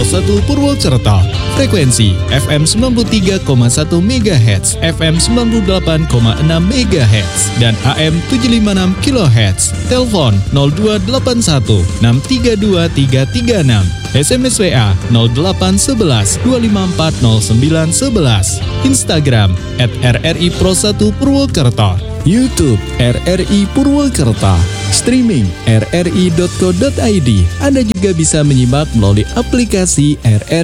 Pro 1 Purwokerto. Frekuensi FM 93,1 MHz, FM 98,6 MHz, dan AM 756 kHz. Telepon 0281 632 336. SMS WA 0811 254 0911. Instagram @RRI Pro 1 Purwokerto. YouTube RRI Purwokerto. Streaming rri.co.id. Anda juga bisa menyimak melalui aplikasi RRI